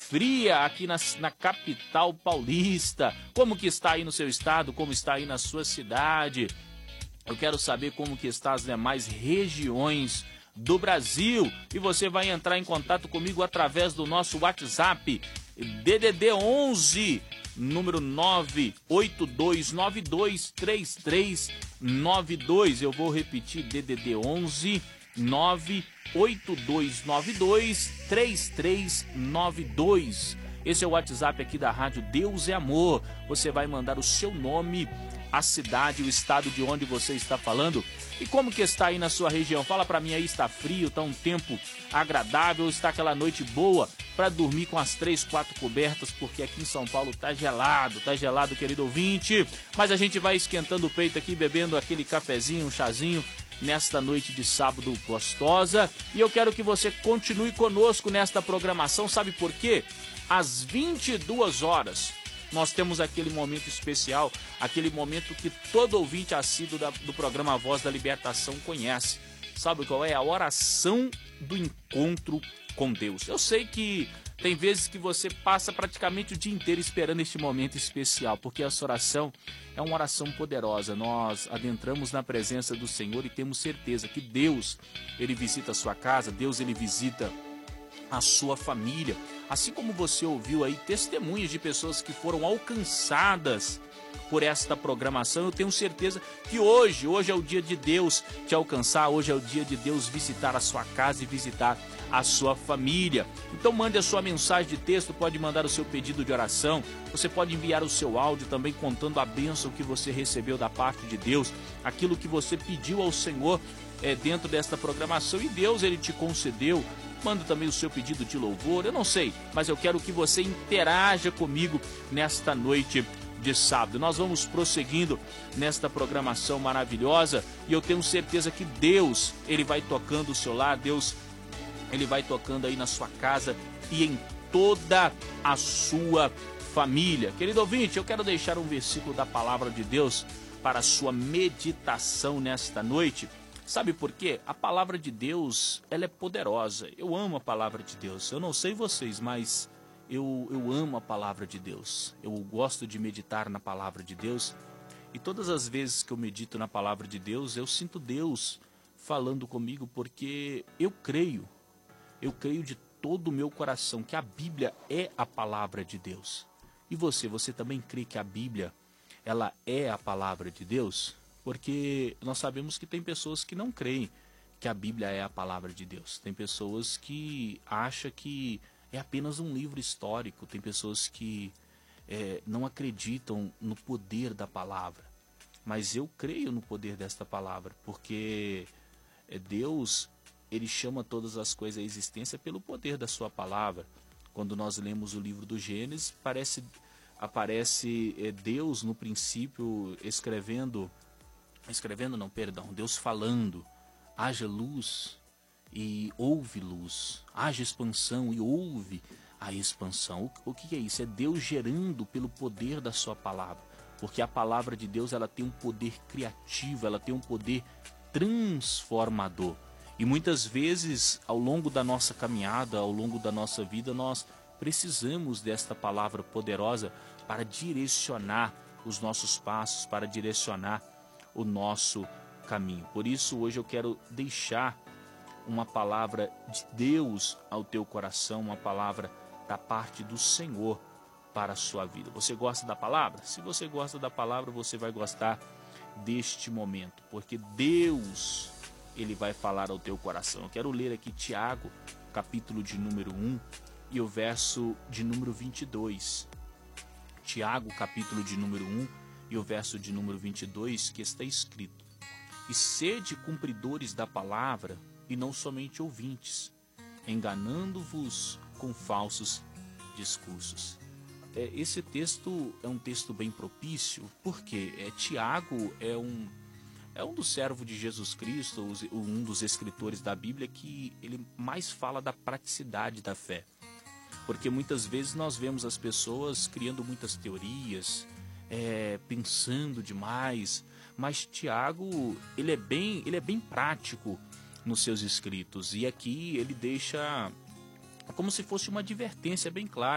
fria aqui na capital paulista. Como que está aí no seu estado? Como está aí na sua cidade? Eu quero saber como que está as demais regiões do Brasil. E você vai entrar em contato comigo através do nosso WhatsApp, DDD 11, número 982923392. Eu vou repetir, DDD 11 982923392. Esse é o WhatsApp aqui da Rádio Deus é Amor. Você vai mandar o seu nome, a cidade, o estado de onde você está falando e como que está aí na sua região. Fala pra mim aí, está frio, está um tempo agradável, está aquela noite boa para dormir com as 3, 4 cobertas, porque aqui em São Paulo tá gelado, querido ouvinte. Mas a gente vai esquentando o peito aqui, bebendo aquele cafezinho, um chazinho, nesta noite de sábado gostosa. E eu quero que você continue conosco nesta programação, sabe por quê? Às 22 horas, nós temos aquele momento especial, aquele momento que todo ouvinte assíduo do programa Voz da Libertação conhece. Sabe qual é? A oração do encontro com Deus. Eu sei que tem vezes que você passa praticamente o dia inteiro esperando este momento especial, porque essa oração é uma oração poderosa. Nós adentramos na presença do Senhor e temos certeza que Deus, Ele visita a sua casa, Deus, Ele visita a sua família. Assim como você ouviu aí testemunhos de pessoas que foram alcançadas por esta programação, eu tenho certeza que hoje é o dia de Deus te alcançar, hoje é o dia de Deus visitar a sua casa e visitar a sua família. Então mande a sua mensagem de texto, pode mandar o seu pedido de oração, você pode enviar o seu áudio também contando a bênção que você recebeu da parte de Deus, aquilo que você pediu ao Senhor dentro desta programação e Deus, Ele te concedeu. Manda também o seu pedido de louvor, eu não sei, mas eu quero que você interaja comigo nesta noite de sábado. Nós vamos prosseguindo nesta programação maravilhosa e eu tenho certeza que Deus, Ele vai tocando o seu lar, Deus, Ele vai tocando aí na sua casa e em toda a sua família. Querido ouvinte, eu quero deixar um versículo da palavra de Deus para a sua meditação nesta noite. Sabe por quê? A palavra de Deus, ela é poderosa. Eu amo a palavra de Deus. Eu não sei vocês, mas eu amo a palavra de Deus. Eu gosto de meditar na palavra de Deus. E todas as vezes que eu medito na palavra de Deus, eu sinto Deus falando comigo, porque eu creio de todo o meu coração que a Bíblia é a palavra de Deus. E você também crê que a Bíblia, ela é a palavra de Deus? Porque nós sabemos que tem pessoas que não creem que a Bíblia é a palavra de Deus. Tem pessoas que acham que é apenas um livro histórico. Tem pessoas que não acreditam no poder da palavra. Mas eu creio no poder desta palavra, porque Deus, Ele chama todas as coisas à existência pelo poder da sua palavra. Quando nós lemos o livro do Gênesis, aparece Deus no princípio Deus falando, haja luz e houve luz, haja expansão e houve a expansão. O que é isso? É Deus gerando pelo poder da sua palavra, porque a palavra de Deus, ela tem um poder criativo, ela tem um poder transformador. E muitas vezes, ao longo da nossa caminhada, ao longo da nossa vida, nós precisamos desta palavra poderosa para direcionar os nossos passos, para direcionar o nosso caminho. Por isso, hoje eu quero deixar uma palavra de Deus ao teu coração, uma palavra da parte do Senhor para a sua vida. Você gosta da palavra? Se você gosta da palavra, você vai gostar deste momento, porque Deus, Ele vai falar ao teu coração. Eu quero ler aqui Tiago, capítulo de número 1 e o verso de número 22. Tiago, capítulo de número 1 e o verso de número 22, que está escrito: e sede cumpridores da palavra, e não somente ouvintes, enganando-vos com falsos discursos. Esse texto é um texto bem propício, porque Tiago é um dos servos de Jesus Cristo, um dos escritores da Bíblia que ele mais fala da praticidade da fé. Porque muitas vezes nós vemos as pessoas criando muitas teorias, pensando demais, mas Tiago, ele é bem prático nos seus escritos, e aqui ele deixa como se fosse uma advertência bem clara.